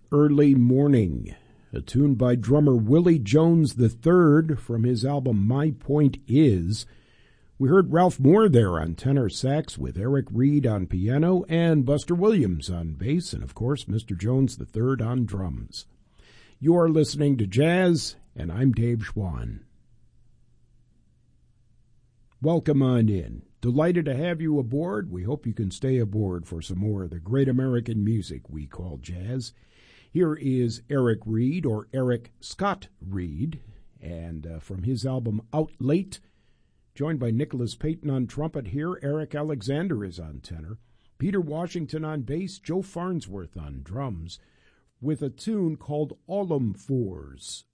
Early Morning, a tune by drummer Willie Jones III from his album My Point Is. We heard Ralph Moore there on tenor sax with Eric Reed on piano and Buster Williams on bass and, of course, Mr. Jones III on drums. You are listening to Jazz, and I'm Dave Schwann. Welcome on in. Delighted to have you aboard. We hope you can stay aboard for some more of the great American music we call jazz. Here is Eric Reed, or Eric Scott Reed, and from his album Out Late, joined by Nicholas Payton on trumpet here. Eric Alexander is on tenor, Peter Washington on bass, Joe Farnsworth on drums, with a tune called Allum Fours.